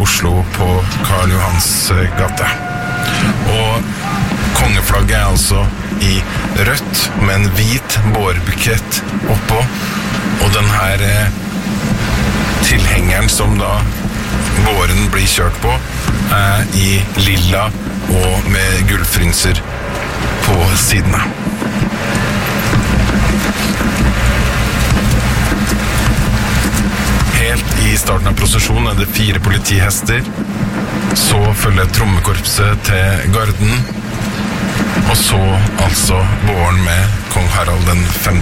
Oslo på Karl Johans gate. Og kongeflagget altså i rødt med en hvit bårbukett oppå, og den her tilhengeren som da båren blir kjørt på i lilla og med gullfrynser på sidene. Helt i starten av prosesjonen det 4 politihester, så følger trommekorpset til garden, og så altså båren med kong Harald den 5.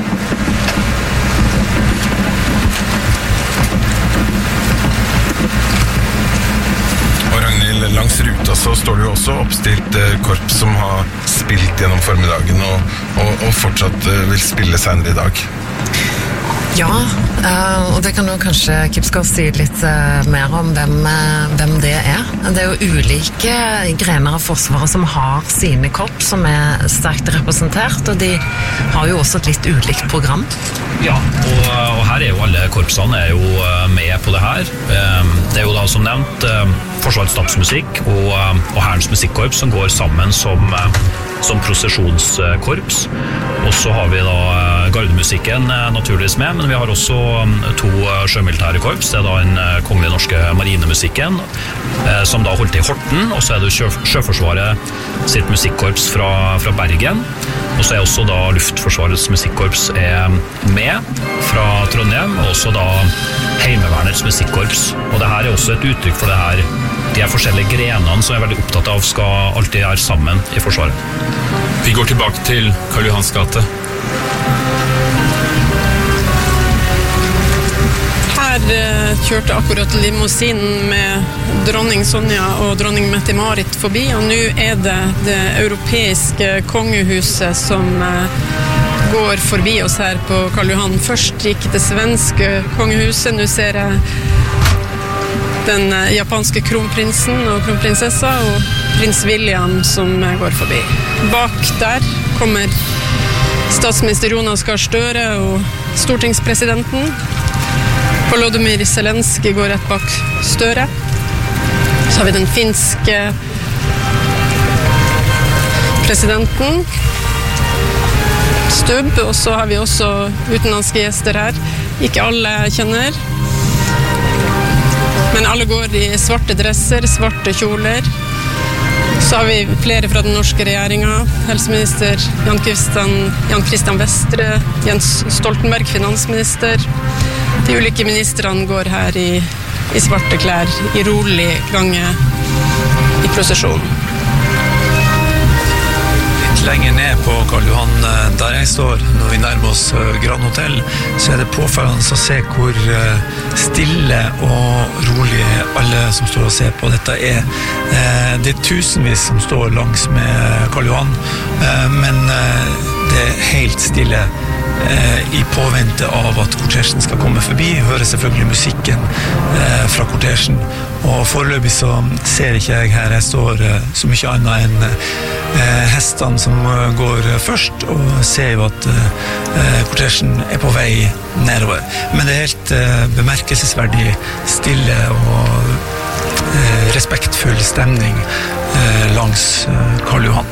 Og Ragnhild, langs ruta så står det jo også oppstilt korps som har spilt gjennom formiddagen og fortsatt vil spille senere i dag. Ja, og det kan jo kanskje Kipskov si litt mer om hvem det er. Det er jo ulike grener av Forsvaret som har sine korps som er sterkt representert, og de har jo også et litt ulikt program. Ja, og her er jo alle korpsene er jo med på det her. Det er jo da som nevnt Forsvarets stabsmusikk og Hærens musikkorps som går sammen som prosesjonskorps. Og så har vi da gardemusikken naturligvis med, men vi har også 2 sjømilitære korps. Det er da en kongelig norske marinemusikken, som da holdt til i Horten, og så er det Sjøforsvaret sitt musikkorps fra Bergen, og så er også da Luftforsvarets musikkorps er med fra Trondheim, og også da Heimevernets musikkorps. Og det her er også et uttrykk for det her, de her forskjellige grenene som jeg er veldig opptatt av skal alltid være sammen i Forsvaret. Vi går tilbake til Karl Johans gate. Her kjørte akkurat limousinen med dronning Sonja og dronning Mette-Marit forbi, og nå er det europeiske kongehuset som går forbi oss her på Karl Johan. Først gikk det svenske kongehuset, nå ser jeg den japanske kronprinsen og kronprinsessa og prins William som går forbi. Bak der kommer statsminister Jonas Gahr Støre og stortingspresidenten. Volodymyr Zelenskyj går rett bak Støre. Så har vi den finske presidenten, Stubb, og så har vi også utenlandske gjester her. Ikke alle kjenner, men alle går i svarte dresser, svarte kjoler. Så har vi flere fra den norske regjeringen, helseminister Jan Christian Vestre, Jens Stoltenberg, finansminister. De ulike ministrene går her i svarte klær, i rolig gange i prosesjonen. Litt lenger ned på Karl Johan, der jeg står, når vi nærmer oss Grand Hotel, så er det påfallende å se hvor stille og rolig alle som står og ser på dette er. Det er tusenvis som står langs med Karl Johan, men det er helt stille i påvente av at kortesjen skal komme forbi. Hører selvfølgelig musikken fra kortesjen, og foreløpig så ser ikke jeg her jeg står så mye annet enn hestene som går først, og ser jo at kortesjen er på vei nedover. Men det er helt bemerkelsesverdig stille og respektfull stemning langs Karl Johan.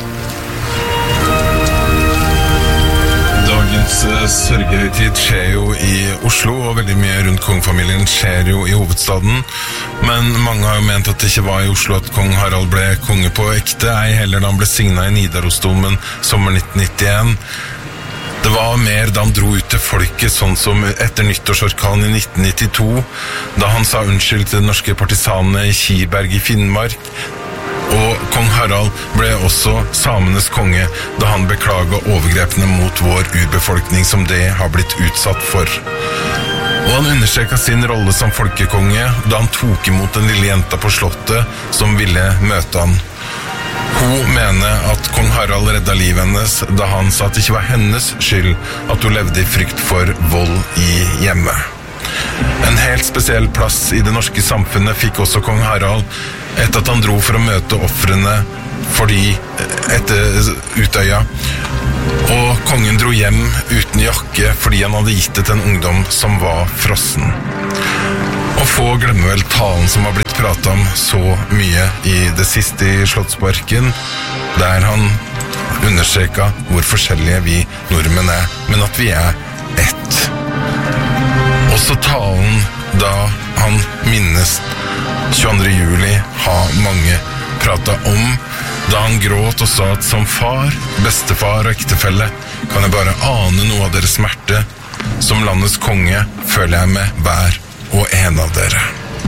Dagens sørgehøytid skjer jo i Oslo, og veldig mye rundt kongefamilien skjer jo i hovedstaden. Men mange har jo ment at det ikke var i Oslo at kong Harald ble konge på ekte, ei heller da han ble signet i Nidarosdomen sommer 1991. Det var mer da han dro ut til folket, sånn som etter nyttårsorkanen i 1992, da han sa unnskyld til de norske partisanene i Kiberg i Finnmark. Og kong Harald ble også samenes konge da han beklaget overgrepene mot vår urbefolkning som det har blitt utsatt for. Og han understreket sin rolle som folkekonge da han tok imot den lille jenta på slottet som ville møte han. Hun mener at kong Harald reddet livet hennes da han sa at det ikke var hennes skyld at hun levde i frykt for vold i hjemmet. En helt spesiell plass i det norske samfunnet fikk også kong Harald etter at han dro for å møte ofrene etter Utøya. Og kongen dro hjem uten jakke fordi han hadde gitt det til en ungdom som var frossen. Og få glemmer vel talen som har blitt pratet om så mye i det siste i Slottsparken, der han understreket hvor forskjellige vi nordmenn men at vi ett. Også talen da han minnes 22. juli har mange pratet om, da han gråt og sa at som far, bestefar og ektefelle kan jeg bare ane noe av deres smerte. Som landets konge føler jeg med hver og en av dere.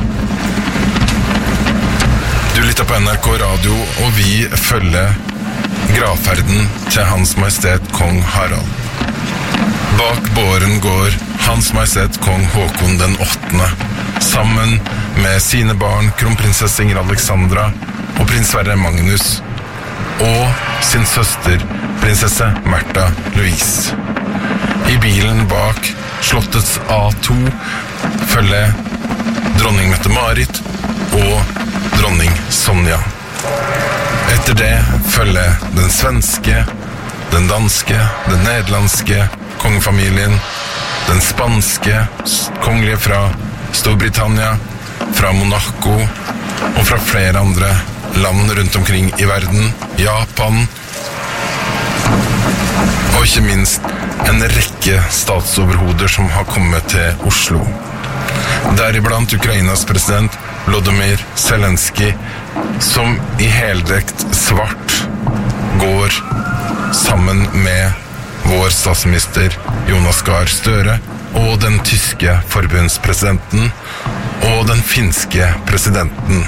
Du lytter på NRK Radio, og vi følger gravferden til Hans Majestet Kong Harald. Bak båren går Hans Majestet Kong Håkon den 8., sammen med sine barn, kronprinsesse Ingrid Alexandra og prins Sverre Magnus, og sin søster, prinsesse Märtha Louise. I bilen bak slottets A2 følger dronning Mette-Marit og dronning Sonja. Etter det følger den svenske, den danske, den nederlandske kongefamilien, den spanske, kongelige fra Storbritannia, fra Monaco og fra flere andre land rundt omkring i verden, Japan, og ikke minst en rekke statsoverhoder som har kommet til Oslo. Deriblant Ukrainas president Volodymyr Zelensky, som i heldrekt svart går sammen med vår statsminister Jonas Gahr Støre og den tyske forbundspresidenten og den finske presidenten.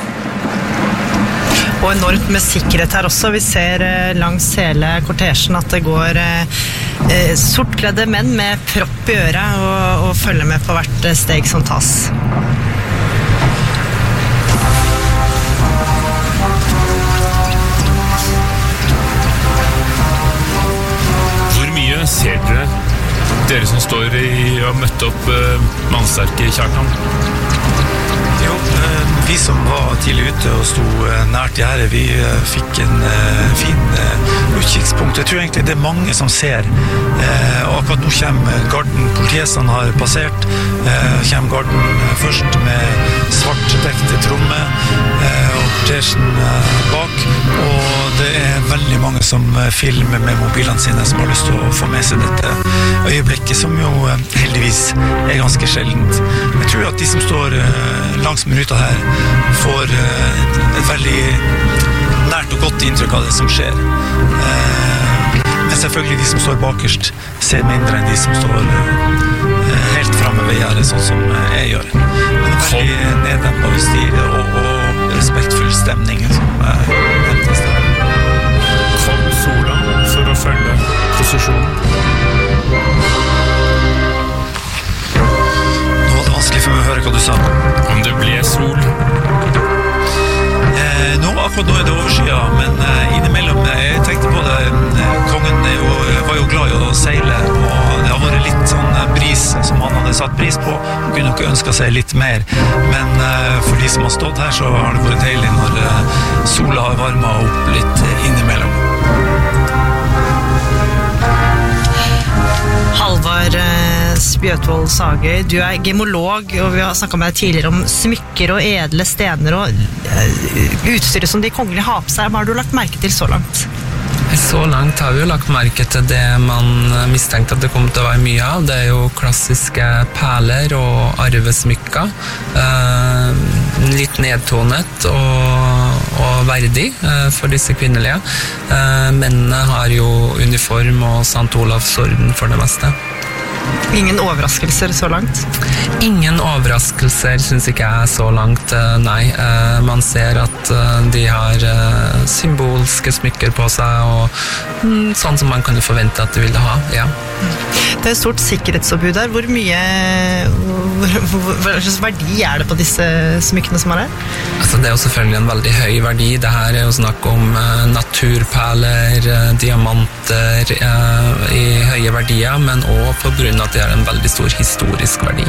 Og enormt med sikkerhet her også. Vi ser langs hele kortesjen at det går sortkledde menn med propp i øret og følger med på hvert steg som tas. Hvor mye ser dere som står i og møtte opp mannsterke Kjartan? Jo, vi som var tidlig ute og sto nært gjerdet, vi fikk en fin utkikkspunkt. Jeg tror egentlig det er mange som ser. Og akkurat nå kommer garden, politihestene har passert, kommer garden først med svart dekte tromme, og kortesjen bak, og det er veldig mange som filmer med mobilene sine, som har lyst til å få med seg dette øyeblikket, som jo heldigvis er ganske sjeldent. Jeg tror at de som står langs med ruta her får et veldig nært og godt inntrykk av det som skjer. Men selvfølgelig de som står bakerst ser mindre enn de som står helt fremme ved gjerdet, sånn som jeg gjør. Men veldig neddempet stil og respektfull stemning som nevntes der. Kom sola for å følge posisjonen. Nå var det vanskelig for meg å høre hva du sa. Om det ble sol? Akkurat nå er det overskyet, men innimellom, jeg tenkte på det, kongen var jo glad i å seile, og det har vært litt sånn bris som han hadde satt pris på. Han kunne nok ønsket seg litt mer, men for de som har stått her, så har det vært deilig når sola har varmet opp litt innimellom. Halvard Spjøtvold Sagøy, du er gemolog, og vi har snakket med deg tidligere om smykker og edle stener og utstyret som de kongelige har på seg. Hva har du lagt merke til så langt? Så langt har vi jo lagt merke til det man mistenkte at det kom til å være mye av. Det er jo klassiske perler og arvesmykker. Litt nedtonet og verdig for disse kvinnelige. Mennene har jo uniform og St. Olavs orden for det meste. Ingen overraskelser så langt? Ingen overraskelser synes ikke jeg så langt, nei. Man ser at de har symbolske smykker på seg, og sånn som man kan forvente at de ville ha, ja. Det er stort sikkerhetsoppbud her. Hvor slags verdi er det på disse smykkene som er her? Altså, det er jo selvfølgelig en veldig høy verdi. Det her er jo snakk om naturperler, diamanter i høye verdier, men også på grunn av at de har en veldig stor historisk verdi.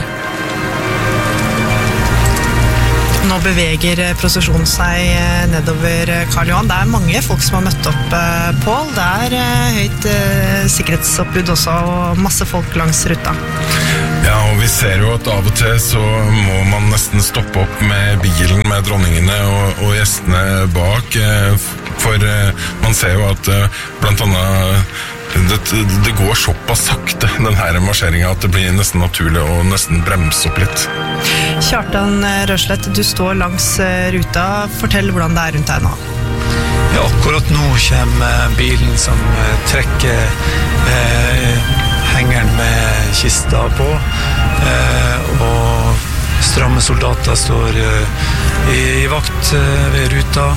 Nå beveger prosesjonen seg nedover Karl Johan. Det er mange folk som har møtt opp, Pål. Det er høyt sikkerhetsoppbud også, og masse folk langs ruta. Ja, og vi ser jo at av og til så må man nesten stoppe opp med bilen med dronningene og gjestene bak, for man ser jo at blant annet det går såpass sakte, den her marsjeringen, at det blir nesten naturlig å nesten bremse opp litt. Kjartan Røslett, du står langs ruta. Fortell hvordan det rundt deg nå. Ja, akkurat nå kommer bilen som trekker hengeren med kista på, og stramme soldater står i vakt ved ruta,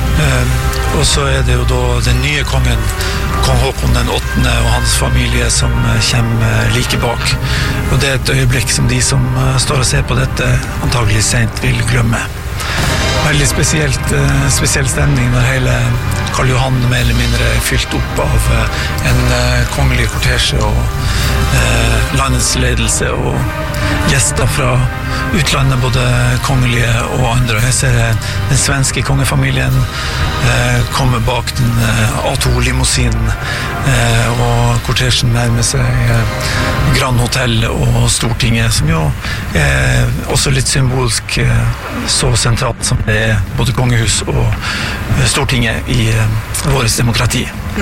og så det jo da den nye kongen, kong Håkon den 8. og hans familie som kommer like bak, og det et øyeblikk som de som står og ser på dette antagelig sent vil glemme. Veldig spesiell stemning når hele Karl Johan mer eller mindre fylt opp av en kongelig kortesje og landets ledelse og gjester fra utlandet, både kongelige og andre. Jeg ser den svenske kongefamilien komme bak den A2-limousinen, og kortesjen nærmer seg Grand Hotel og Stortinget, som jo også litt symbolsk så sentralt som det både kongehus og Stortinget i vårt demokrati.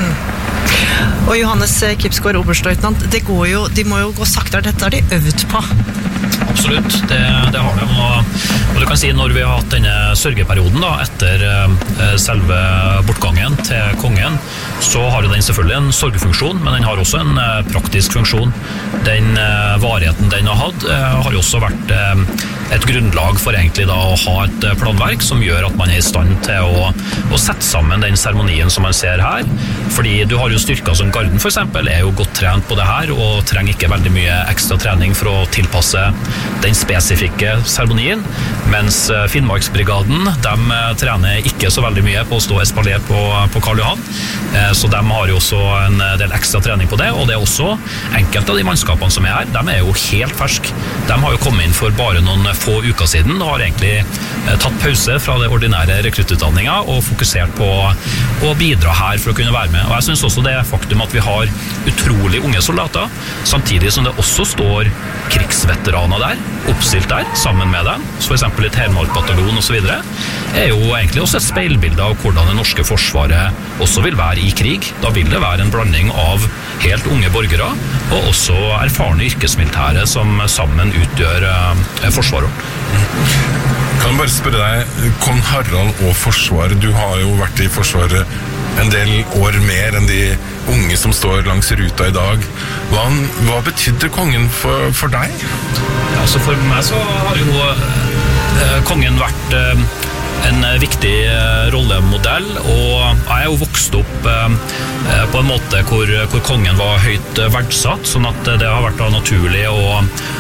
Og Johannes Kipsgaard, oberstløytnant, de må jo gå saktere, dette har de øvd på. Absolutt, det har de, og du kan si når vi har hatt denne sørgeperioden da, etter selve bortgangen til kongen, så har den selvfølgelig en sorgefunksjon, men den har også en praktisk funksjon. Den varigheten den har hatt, har jo også vært et grunnlag for egentlig da å ha et planverk som gjør at man i stand til å sette sammen den seremonien som man ser her, fordi du har jo styrker som Garden for eksempel, jo godt trent på det her, og trenger ikke veldig mye ekstra trening for å tilpasse den spesifikke seremonien, mens Finnmarksbrigaden, de trener ikke så veldig mye på å stå espalier på Karl Johan, så de har jo også en del ekstra trening på det, og det også enkelte av de mannskapene som her, de jo helt fersk. De har jo kommet inn for bare noen få uker siden, og har egentlig tatt pause fra det ordinære rekruttutdanningen og fokusert på å bidra her for å kunne være med. Og jeg synes også det faktum at vi har utrolig unge soldater, samtidig som det også står krigsveteraner der, oppstilt der, sammen med dem, for eksempel i Telemark-bataljon og så videre, jo egentlig også et speilbilde av hvordan det norske forsvaret også vil være i krig. Da vil det være en blanding av helt unge borgere, og også erfarne yrkesmilitære som sammen utgjør forsvaret. Kan jeg bare spørre deg, kong Harald og forsvaret, du har jo vært i forsvaret en del år mer enn de unge som står langs ruta i dag. Hva betydde kongen for deg? Ja, altså for meg så har jo kongen vært en viktig rollemodell, og jeg jo vokst opp på en måte hvor kongen var høyt verdsatt, sånn at det har vært naturlig å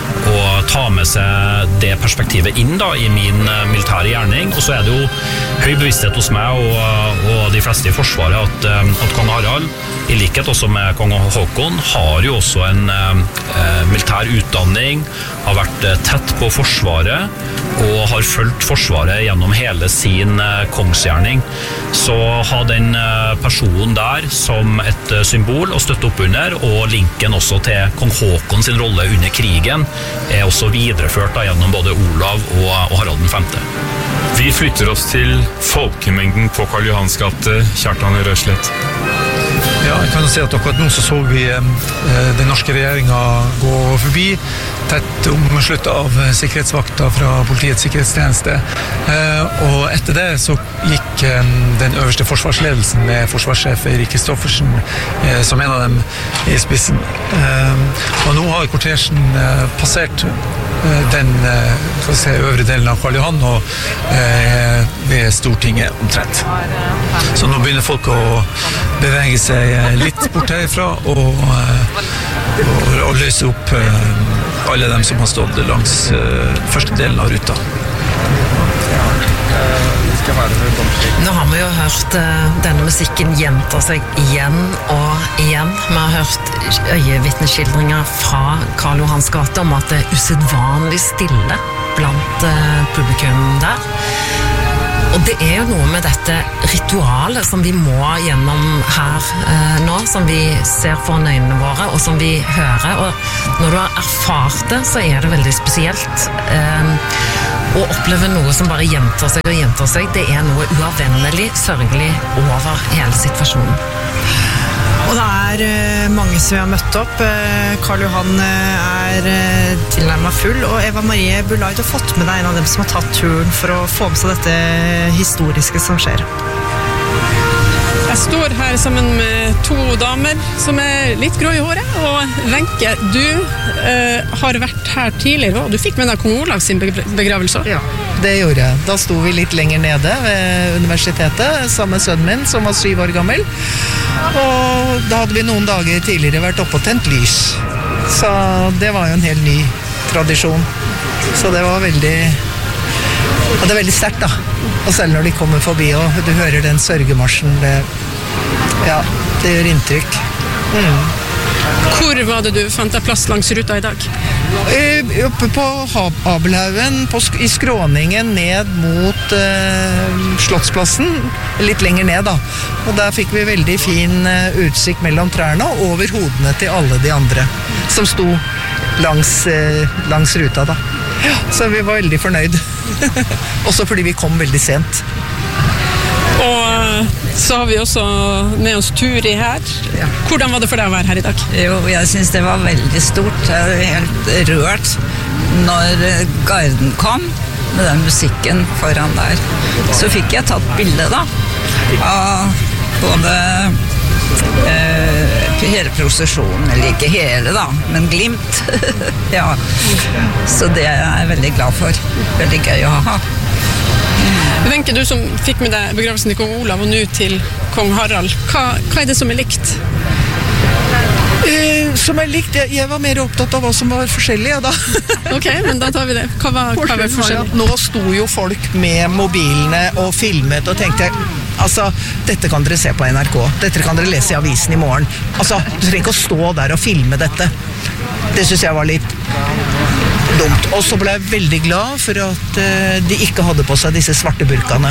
ta med seg det perspektivet inn da, i min militære gjerning. Og så det jo høy bevissthet hos meg og de fleste i forsvaret at kong Harald, i likhet også med kong Håkon, har jo også en militær utdanning, har vært tett på forsvaret og har fulgt forsvaret gjennom hele sin kongsgjerning. Så ha den personen der som et symbol å støtte opp under, og linken også til kong Håkon sin rolle under krigen også videreført da, gjennom både Olav og Harald den 5. Vi flytter oss til folkemengden på Karl Johans gate, Kjartan Røslett. Ja, jeg kan jo si at akkurat nå så vi den norske regjeringen gå forbi, tett omsluttet av sikkerhetsvakter fra politiets sikkerhetstjeneste. Og etter det så gikk den øverste forsvarsledelsen med forsvarssjef Eirik Kristoffersen som en av dem i spissen. Og nå har kortesjen passert den øvre delen av Karl Johan og ved Stortinget omtrent. Så nå begynner folk å bevege seg litt bort herifra og løse opp alle dem som har stått langs første delen av ruta. Nå har vi jo hørt denne musikken gjenta seg igjen og igjen. Vi har hørt øyevitneskildringer fra Karl Johans gate om at det usedvanlig stille blant publikum der. Og det jo noe med dette ritualet som vi må gjennom her nå, som vi ser foran øynene våre, og som vi hører. Og når du har erfart det, så det veldig spesielt. Å oppleve noe som bare gjentar seg og gjentar seg, det noe uavvennelig, sørgelig over hele situasjonen. Og det mange som vi har møtt opp. Karl Johan tilnærmet full, og Eva Marie Bulai, du har fått med deg en av dem som har tatt turen for å få med seg dette historiske som skjer. Jeg står her sammen med 2 damer som litt grå i håret, og Wenche, du har vært her tidligere, og du fikk med deg kong Olav sin begravelse. Ja, det gjorde jeg. Da sto vi litt lenger nede ved universitetet, sammen med sønnen min, som var 7 år gammel, og da hadde vi noen dager tidligere vært oppe og tent lys. Så det var jo en helt ny tradisjon. Så det var veldig sterkt da. Og selv når de kommer forbi og du hører den sørgemarsjen, det gjør inntrykk. Hvor var det du fant deg plass langs ruta i dag? Oppe på Abelhaugen, i skråningen ned mot Slottsplassen, litt lenger ned da. Og der fikk vi veldig fin utsikt mellom trærne og over hodene til alle de andre som sto langs ruta da. Ja, så vi var veldig fornøyd. Også fordi vi kom veldig sent. Og så har vi også med oss Turi her. Hvordan var det for deg å være her i dag? Jo, jeg synes det var veldig stort. Jeg helt rørt når garden kom med den musikken foran der. Så fikk jeg tatt bilde da av både hele prosesjonen, eller ikke hele da, men glimt. Ja, så det jeg veldig glad for. Veldig gøy å ha. Wenche, du som fikk med deg begravelsen til kong Olav og nå til kong Harald, hva det som likt? Som likt, jeg var mer opptatt av hva som var forskjellig, ja da. Ok, men da tar vi det. Hva var forskjellig? Nå sto jo folk med mobilene og filmet og tenkte, altså, dette kan dere se på NRK, dette kan dere lese i avisen i morgen. Altså, du trenger ikke å stå der og filme dette. Det synes jeg var litt dumt. Og så ble jeg veldig glad for at de ikke hadde på seg disse svarte burkene.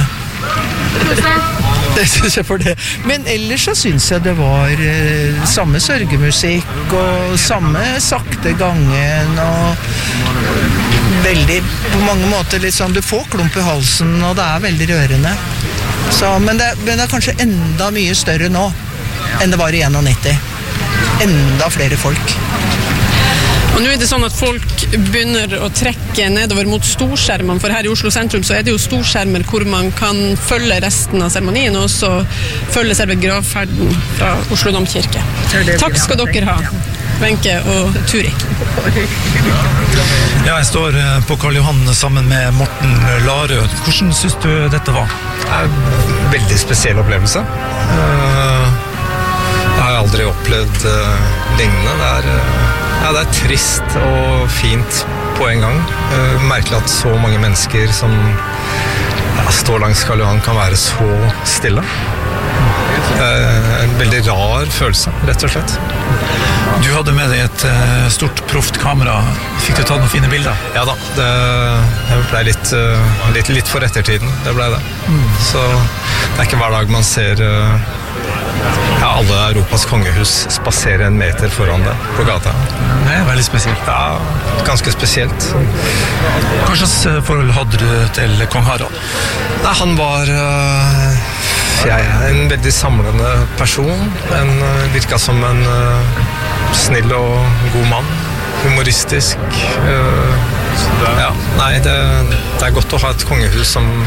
Det synes jeg for det. Men ellers så synes jeg det var samme sørgemusikk og samme sakte gangen og veldig, på mange måter litt sånn, du får klump i halsen og det veldig rørende. Så, men det kanskje enda mye større nå enn det var i 91. Enda flere folk. Og nå det sånn at folk begynner å trekke nedover mot storskjermene, for her i Oslo sentrum så det jo storskjermer hvor man kan følge resten av seremonien, og også følge selve gravferden fra Oslo Domkirke. Takk skal dere ha, Wenche og Turi. Ja, jeg står på Karl Johan sammen med Morten Larø. Hvordan synes du dette var? Veldig spesiell opplevelse. Jeg har aldri opplevd lignende. Det trist og fint på en gang. Merkelig at så mange mennesker som står langs Karl Johan kan være så stille. En veldig rar følelse, rett og slett. Du hadde med deg et stort proft kamera. Fikk du tatt noen fine bilder? Ja da, det ble litt for ettertiden. Det ble det. Så det ikke hver dag man ser alle Europas kongehus spasserer 1 meter foran det på gata. Det veldig spesielt. Ja, ganske spesielt. Hva slags forhold hadde du til kong Harald? Nei, han var en veldig samlende person. Virket som en snill og god mann. Humoristisk. Det godt å ha et kongehus som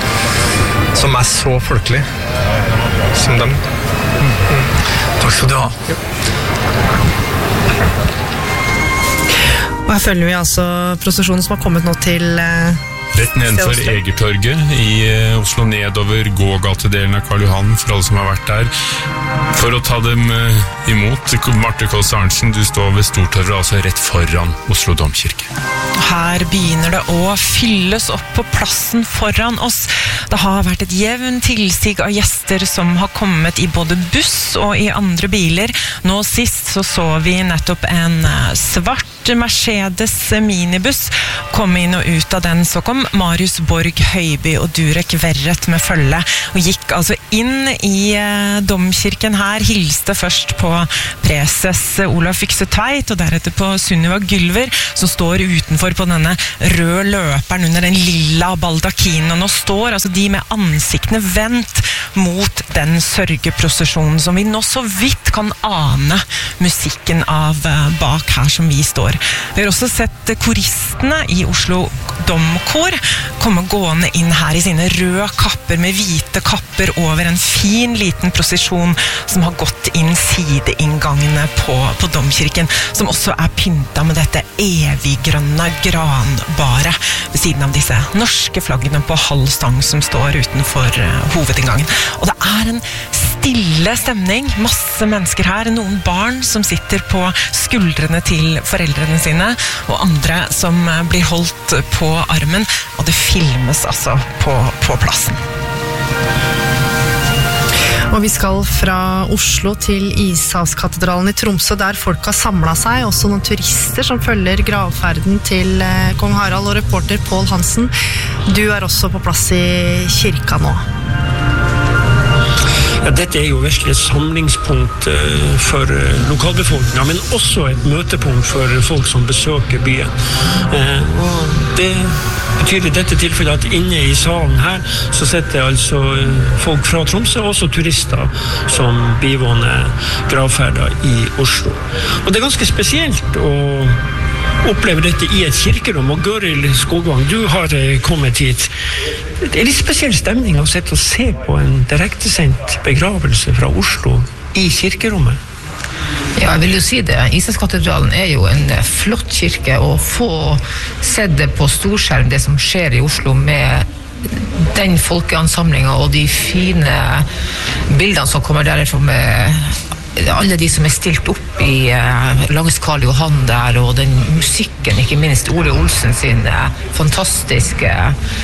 så folkelig som dem. Takk skal du ha. Og her følger vi altså prosesjonen som har kommet nå til rett nedenfor Egertorget i Oslo, nedover gågatedelen av Karl Johan, for alle som har vært der, for å ta dem imot. Marte Kåss Arntzen, du står ved Stortorvet, altså rett foran Oslo Domkirke. Her begynner det å fylles opp på plassen foran oss. Det har vært et jevn tilsig av gjester som har kommet i både buss og i andre biler. Nå sist så vi nettopp en svart Mercedes minibuss komme inn og ut av den. Så kom Marius Borg Høiby og Durek Verret med følge og gikk altså inn i domkirken her, hilste først på preses Olav Fykse Tveit og deretter på Sunniva Gylver som står utenfor på denne røde løperen under den lilla baldakinen, og nå står altså de med ansiktene vendt mot den sørgeprosesjonen som vi nå så vidt kan ane musikken av bak her som vi står. Vi har også sett koristene i Oslo Domkor komme gående inn her i sine røde kapper med hvite kapper over en fin liten prosesjon som har gått inn sideinngangene på domkirken, som også pynta med dette eviggrønne granbare ved siden av disse norske flaggene på halv stang som står utenfor hovedinngangen. Og det en stille stemning, masse mennesker her, noen barn som sitter på skuldrene til foreldrene sine, og andre som blir holdt på armen, og det filmes altså på plassen. Og vi skal fra Oslo til Ishavskatedralen i Tromsø, der folk har samlet seg, også noen turister som følger gravferden til kong Harald, og reporter Pål Hansen. Du også på plass i kirka nå. Ja, dette jo virkelig et samlingspunkt for lokalbefolkningen, men også et møtepunkt for folk som besøker byen. Og det betyr i dette tilfellet at inne i salen her så sitter altså folk fra Tromsø, også turister som bivåner gravferder i Oslo. Og det ganske spesielt å oppleve dette i et kirkerom, og Gøril Skogvang, du har kommet hit. Det litt spesiell stemning å sitte og se på en direktesendt begravelse fra Oslo i kirkerommet. Ja, jeg vil jo si det. Ishavskatedralen jo en flott kirke, og få sett det på storskjerm, det som skjer i Oslo med den folkeansamlingen og de fine bildene som kommer derifra med alle de som stilt opp i langs Karl Johan der, og den musikken, ikke minst Ole Olsen sin fantastiske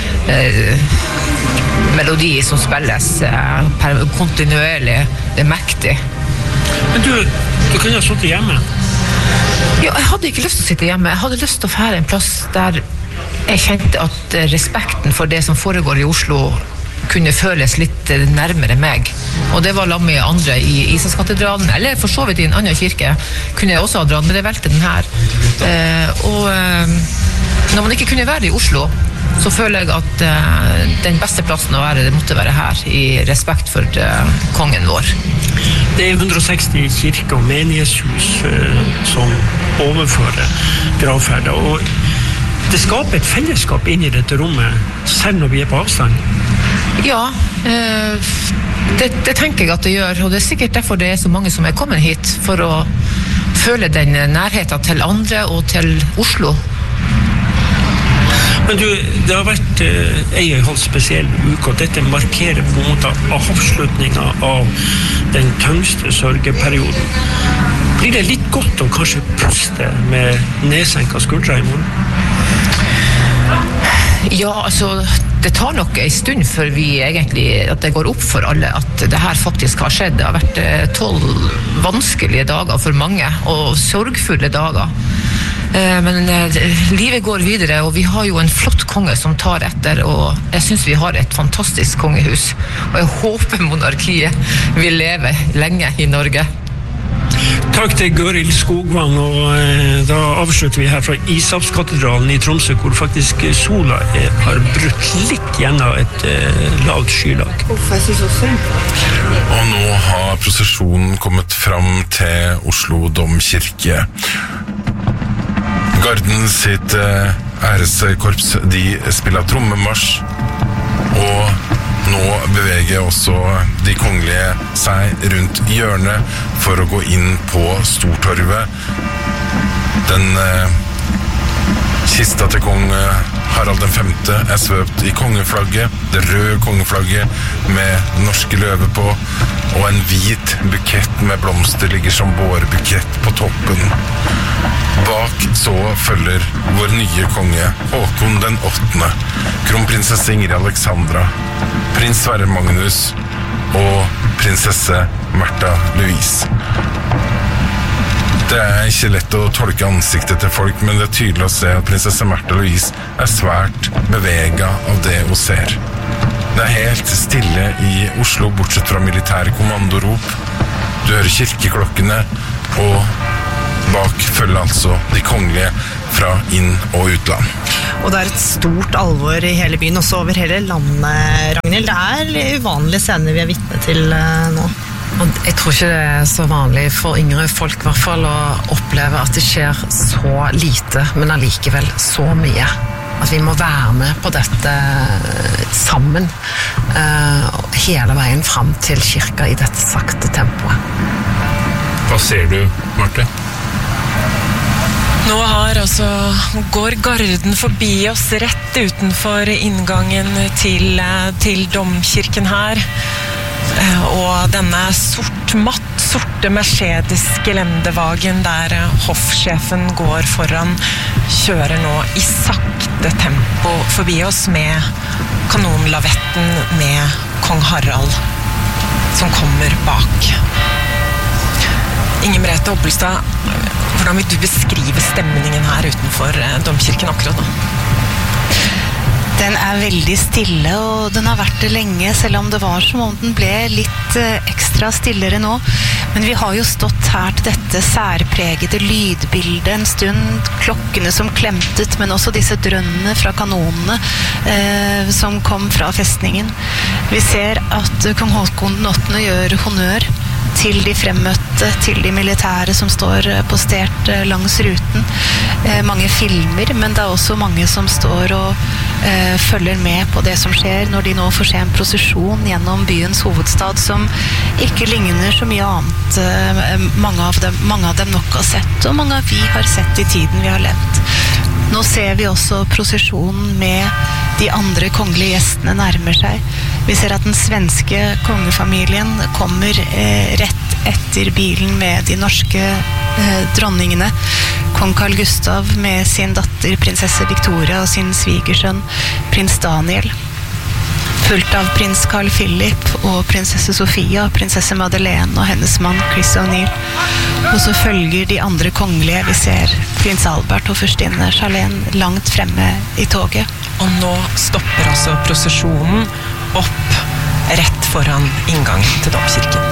melodi som spilles kontinuerlig, det mektig. Men du kan jo ha sittet hjemme. Ja, jeg hadde ikke lyst til å sitte hjemme. Jeg hadde lyst til å fære en plass der jeg kjente at respekten for det som foregår i Oslo kunne føles litt nærmere meg. Og det var sammen med andre i Ishavskatedralen, eller for så vidt i en annen kirke, kunne jeg også ha dratt, men jeg valgte den her. Og når man ikke kunne være i Oslo, så føler jeg at den beste plassen å være, det måtte være her, i respekt for kongen vår. Det 160 kirker og menighetshus som overfører gravferder, og det skaper et fellesskap inn i dette rommet, selv når vi på avstand. Ja, det tenker jeg at det gjør, og det sikkert derfor det så mange som kommet hit, for å føle den nærheten til andre og til Oslo. Men du, det har vært en halv spesiell uke, og dette markerer på en måte avslutningen av den tyngste sørgeperioden. Blir det litt godt å kanskje puste med nedsenket skuldre i morgen? Ja, altså, det tar nok en stund før vi egentlig, at det går opp for alle at det her faktisk har skjedd. Det har vært 12 vanskelige dager for mange, og sorgfulle dager. Men livet går videre, og vi har jo en flott konge som tar etter, og jeg synes vi har et fantastisk kongehus. Og jeg håper monarkiet vil leve lenge i Norge. Takk til Gøril Skogvang, og da avslutter vi her fra Ishavskatedralen i Tromsø, hvor faktisk sola har brutt litt gjennom et lavt skylag. Og nå har prosesjonen kommet fram til Oslo Domkirke. Garden sitt æreskorps, de spiller trommemarsj, og nå beveger også de kongelige seg rundt hjørnet for å gå inn på Stortorvet. Den Kista til kong Harald den 5. svøpt i kongeflagget, det røde kongeflagget med norske løver på, og en hvit bukett med blomster ligger som vårbukett på toppen. Bak så følger vår nye konge, Håkon den 8., kronprinsesse Ingrid Alexandra, prins Sverre Magnus og prinsesse Märtha Louise. Det ikke lett å tolke ansiktet til folk, men det tydelig å se at prinsesse Märtha Louise svært beveget av det hun ser. Det helt stille i Oslo, bortsett fra militære kommandorop. Du hører kirkeklokkene, og bak følger altså de kongelige fra inn- og utland. Og det et stort alvor i hele byen, også over hele landet, Ragnhild. Det uvanlige scener vi vitne til nå. Og jeg tror ikke det så vanlig for yngre folk I hvert fall å oppleve at det skjer så lite, men allikevel så mye. At vi må være med på dette sammen hele veien fram til kirka I dette sakte tempoet. Hva ser du, Marte? Nå går garden forbi oss rett utenfor inngangen til domkirken her. Og denne sorte Mercedes-gelendevagen der hoffsjefen går foran, kjører nå I sakte tempo forbi oss med kanonlavetten med kong Harald som kommer bak. Inger Merete Oppelstad, hvordan vil du beskrive stemningen her utenfor domkirken akkurat nå? Den veldig stille, og den har vært det lenge, selv om det var som om den ble litt ekstra stillere nå. Men vi har jo stått her til dette særpregede lydbildet en stund, klokkene som klemtet, men også disse drønnene fra kanonene som kom fra festningen. Vi ser at kong Håkon den 8. gjør honnør til de fremmøtte, til de militære som står postert langs ruten. Mange filmer, men det også mange som står og følger med på det som skjer når de nå får se en prosesjon gjennom byens hovedstad som ikke ligner så mye annet mange av dem nok har sett, og mange av vi har sett I tiden vi har levd. Nå ser vi også prosesjonen med de andre kongelige gjestene nærmer seg. Vi ser at den svenske kongefamilien kommer rett etter bilen med de norske dronningene. Kong Carl Gustav med sin datter prinsesse Victoria og sin svigersønn prins Daniel. Fulgt av prins Carl Philip og prinsesse Sofia, prinsesse Madeleine og hennes mann Chris O'Neill. Og så følger de andre kongelige. Vi ser prins Albert og førstinne Charlene langt fremme I toget. Og nå stopper altså prosesjonen opp rett foran inngangen til domkirken.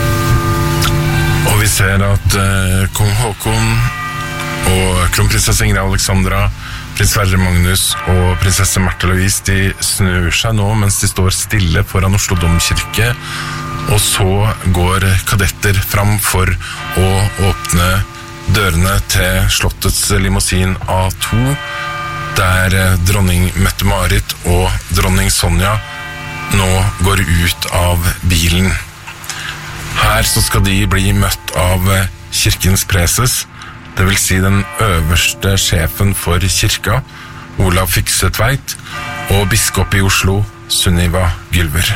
Og vi ser at kong Håkon og kronprinsesse Ingrid Alexandra, prins Sverre Magnus og prinsesse Märtha Louise, de snur seg nå mens de står stille foran Oslo domkirke, og så går kadetter fram for å åpne dørene til slottets limousin A2, der dronning Mette-Marit og dronning Sonja nå går ut av bilen. Her så skal de bli møtt av kirkens preses, det vil si den øverste sjefen for kirka, Olav Fiksetveit, og biskop I Oslo, Sunniva Gylver.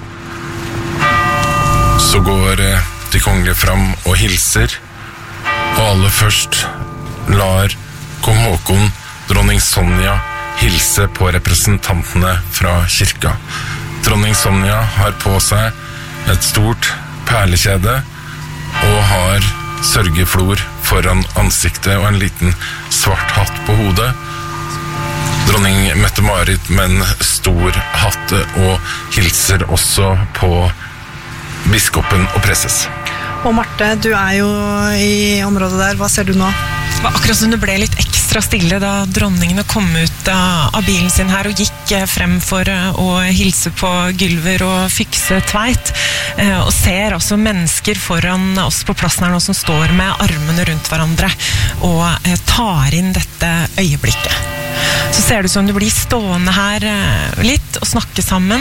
Så går de kongelige fram og hilser, og aller først lar kong Håkon, dronning Sonja, hilse på representantene fra kirka. Dronning Sonja har på seg et stort perlekjede og har sørgeflor foran ansiktet og en liten svart hatt på hodet. Dronning Mette-Marit med en stor hatt og hilser også på biskopen og preses. Og Marte, du jo I området der. Hva ser du nå? Det var akkurat som det ble litt ekstra stille da dronningene kom ut av bilen sin her og gikk frem for å hilse på Gylver og Fiksetveit, og ser også mennesker foran oss på plassen her nå som står med armene rundt hverandre og tar inn dette øyeblikket. Så ser det ut som du blir stående her litt og snakke sammen,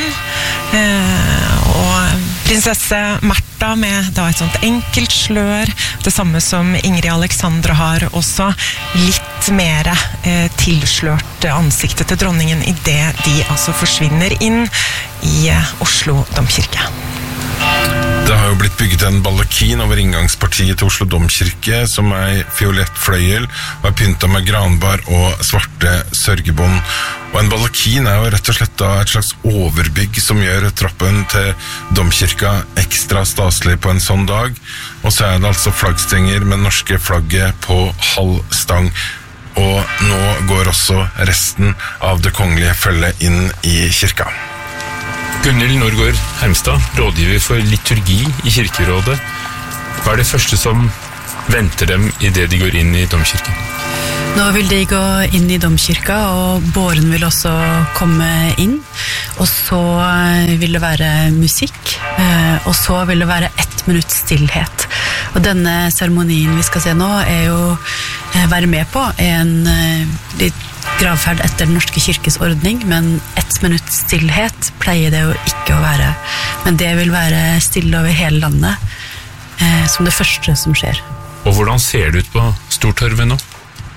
og prinsesse Märtha med da et sånt enkelt slør, det samme som Ingrid Alexandra har, også litt litt mer tilslørt ansiktet til dronningen I det de altså forsvinner inn I Oslo Domkirke. Det har jo blitt bygget en baldakin over inngangspartiet til Oslo Domkirke, som fiolett fløyel, og pyntet med granbar og svarte sørgebånd. Og en baldakin jo rett og slett da et slags overbygg som gjør trappen til Domkirka ekstra staselig på en sånn dag. Og så det altså flaggstenger med norske flagget på halv stang. Og nå går også resten av det kongelige følget inn I kirka. Gunnhild Norgård Hermstad, rådgiver for liturgi I Kirkerådet. Hva det første som venter dem I det de går inn I Domkirken? Nå vil de gå inn I Domkirka, og båren vil også komme inn. Og så vil det være musikk, og så vil det være 1 minutts stillhet. Og denne seremonien vi skal se nå jo være med på en litt gravferd etter den norske kirkes ordning, men 1 minutts stillhet pleier det jo ikke å være. Men det vil være stille over hele landet, som det første som skjer. Og hvordan ser det ut på Stortorvet nå?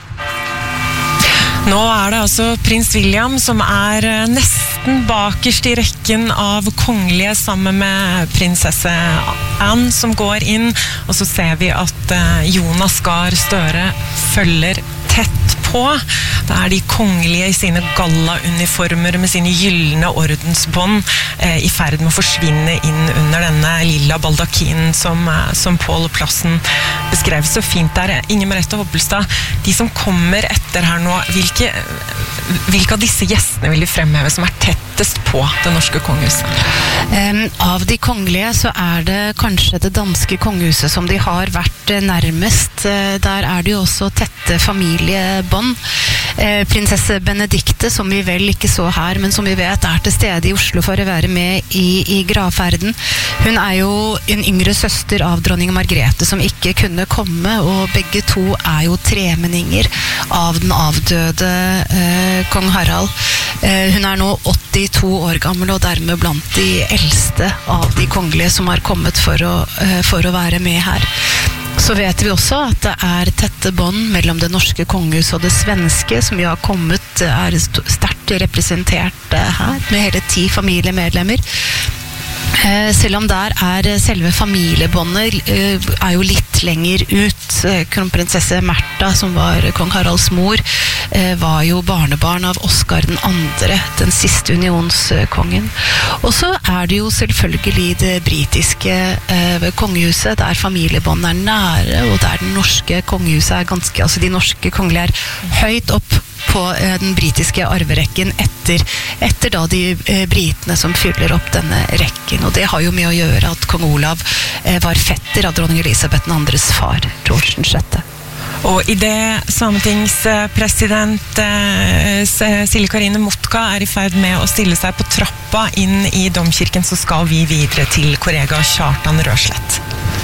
Nå det altså prins William som nesten bakerst I rekken av kongelige sammen med prinsesse Anne som går inn, og så ser vi at Jonas Gahr Støre følger tett på. Det de kongelige I sine gallauniformer med sine gyllene ordensbånd I ferd med å forsvinne inn under denne lilla baldakinen som Pål Plassen beskrev så fint der. Inger Merete Hobbelstad, de som kommer etter her nå, hvilke av disse gjestene vil de fremheve som tettest på det norske kongehuset? Av de kongelige så det kanskje det danske kongehuset som de har vært nærmest. Der det jo også tette familiebånd. Prinsesse Benedikte, som vi vel ikke så her, men som vi vet til stede I Oslo for å være med I gravferden. Hun jo en yngre søster av dronning Margrethe som ikke kunne komme, og begge to jo tremenninger av den avdøde kong Harald. Hun nå 82 år gammel, og dermed blant de eldste av de kongelige som har kommet for å være med her. Så vet vi også at det tette bånd mellom det norske kongehus og det svenske, som jo har kommet, sterkt representert her, med hele 10 familiemedlemmer. Selv om der selve familiebåndet jo litt lenger ut. Kronprinsesse Märtha, som var kong Haralds mor, var jo barnebarn av Oscar den andre, den siste unionskongen. Og så det jo selvfølgelig det britiske kongehuset, der familiebåndet nære, og der den norske kongehuset ganske, altså de norske kongelige høyt opp på den britiske arverekken etter da de britene som fyller opp denne rekken. Og det har jo med å gjøre at kong Olav var fetter av dronning Elisabeth den andres far, George den sjette. Og I det sametingspresident Silje Karine Motka I ferd med å stille seg på trappa inn I Domkirken, så skal vi videre til kollega Kjartan Røslett.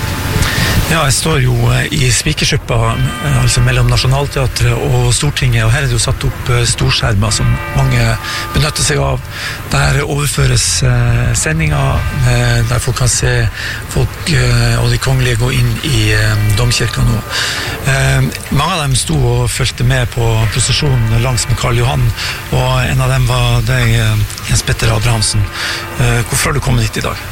Ja, jeg står jo I Spikersuppa, altså mellom Nationalteatret og Stortinget, og her det jo satt opp storskjermer som mange benytter seg av. Der overføres sendinger, der folk kan se folk og de kongelige gå inn I Domkirka nå. Mange av dem sto og følte med på prosesjonen langs med Karl Johan, og en av dem var deg, Jens Petter Abrahamsen. Hvorfor har du kommet hit I dag?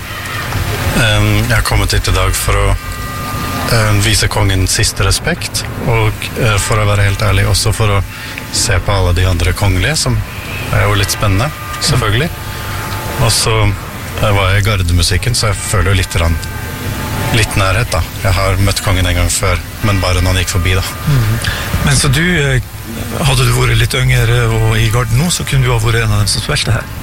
Jeg har kommet hit I dag for å vise kongen siste respekt, og for å være helt ærlig også for å se på alle de andre kongelige, som jo litt spennende, selvfølgelig. Og så var jeg I gardemusikken, så jeg føler jo litt nærhet da. Jeg har møtt kongen en gang før, men bare når han gikk forbi da. Men så hadde du vært litt yngre og I garden nå, så kunne du ha vært en av dem som spilte her?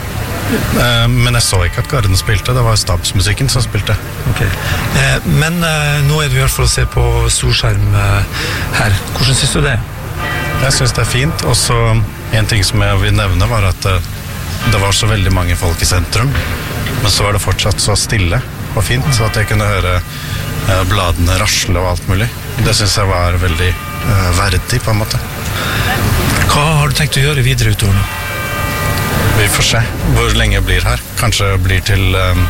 Men jeg så ikke at garden spilte, det var stabsmusikken som spilte. Okay. Men nå du I hvert fall å se på storskjerm her. Hvordan synes du det? Jeg synes det fint, og så en ting som jeg vil nevne var at det var så veldig mange folk I sentrum, men så var det fortsatt så stille og fint, så at jeg kunne høre bladene rasle og alt mulig. Det synes jeg var veldig verdig på en måte. Hva har du tenkt å gjøre videre utover nå? Vi får se hvor lenge jeg blir her. Kanskje blir til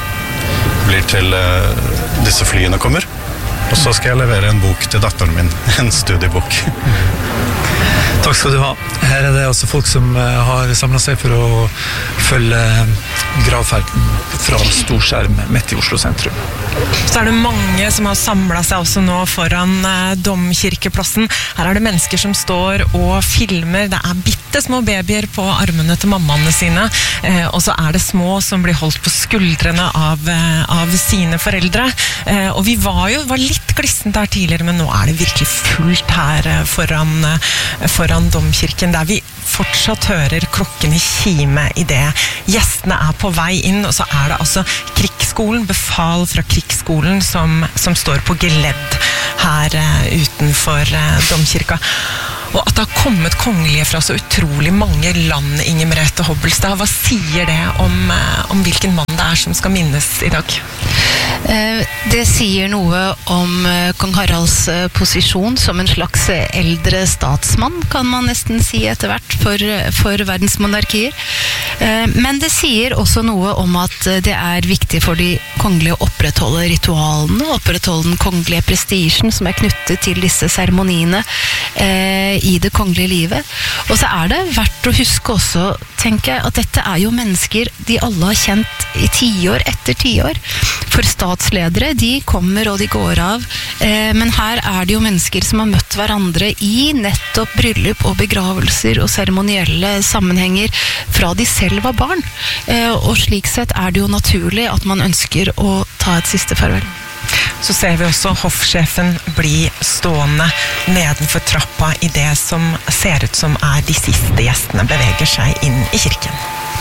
disse flyene kommer. Og så skal jeg levere en bok til datteren min, en studiebok. Takk skal du ha. Her det altså folk som har samlet seg for å følge gravferden fra storskjerm midt i Oslo sentrum. Så det mange som har samlet seg også nå foran Domkirkeplassen. Her det mennesker som står og filmer. Det bittesmå babyer på armene til mammaene sine, og så det små som blir holdt på skuldrene av sine foreldre. Og vi var litt glissent der tidligere, men nå det virkelig fullt her foran Domkirken, der vi fortsatt hører klokkene kime i det. Gjestene på vei inn, og så det altså krigsskolen, befal fra krigsskolen som står på geledd her utenfor Domkirka. Og at det har kommet kongelige fra så utrolig mange land, Inger Merete Hobbelstad, hva sier det om hvilken mann det som skal minnes i dag? Det sier noe om kong Haralds posisjon som en slags eldre statsmann, kan man nesten si etter hvert, for verdensmonarkier. Men det sier også noe om at det viktig for de kongelige å opprettholde ritualene, opprettholde den kongelige prestisjen som knyttet til disse seremoniene i det kongelige livet. Og så det verdt å huske også, tenker jeg, at dette jo mennesker de alle har kjent i tiår etter tiår. For statsledere, de kommer og de går av, men her det jo mennesker som har møtt hverandre i nettopp bryllup og begravelser og seremonielle sammenhenger fra de selv var barn. Og slik sett det jo naturlig at man ønsker å ta et siste farvel. Så ser vi også hoffsjefen bli stående nedenfor trappa i det som ser ut som de siste gjestene beveger seg inn i kirken.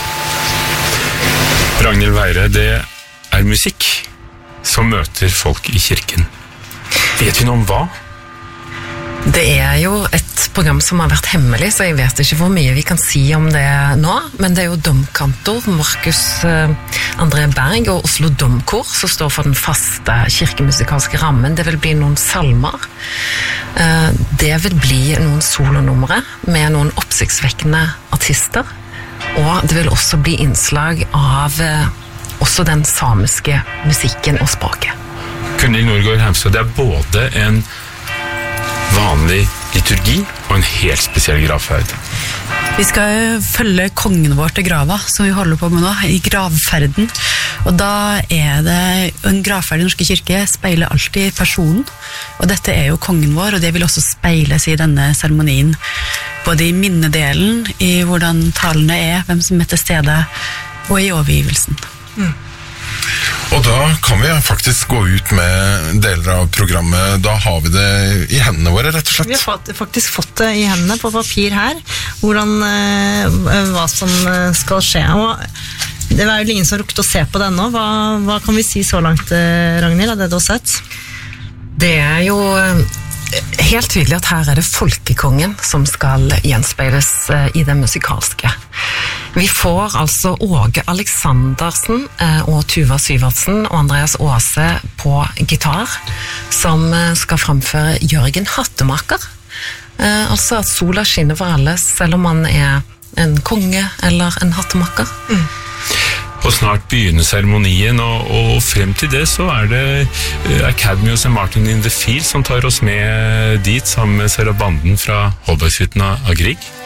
Ragnhild Weire, det musikk som møter folk i kirken. Vet vi noe om hva? Det jo et program som har vært hemmelig, så jeg vet ikke hvor mye vi kan si om det nå, men det jo domkantor Markus André Berg og Oslo Domkor som står for den faste kirkemusikalske rammen. Det vil bli noen salmer. Det vil bli noen solonumre med noen oppsiktsvekkende artister, og det vil også bli innslag av også den samiske musikken og språket. Gunhild Nordgaard Hermstad, det både en vanlig liturgi og en helt spesiell gravferd. Vi skal følge kongen vår til grava, som vi holder på med nå, i gravferden. Og da det en gravferd i Norske kirke speiler alltid personen, og dette jo kongen vår, og det vil også speiles i denne seremonien. Både i minnedelen, i hvordan talene hvem som til stede, og i overgivelsen. Og da kan vi faktisk gå ut med deler av programmet. Da har vi det i hendene våre, rett og slett. Vi har faktisk fått det i hendene på papir her, hva som skal skje. Og det jo ingen som rukket å se på det ennå. Hva kan vi si så langt, Ragnhild, av det du har sett? Det jo helt tydelig at her det folkekongen som skal gjenspeiles i det musikalske. Vi får altså Åge Aleksandersen og Tuva Syvertsen og Andreas Aase på gitar, som skal framføre Jørgen Hattemaker. Altså at sola skinner for alle, selv om man en konge eller en hattemaker. Og snart begynner seremonien, og frem til det så det Academy og St. Martin in the Field som tar oss med dit sammen med Sarah Banden fra Holbergshytten av Grieg.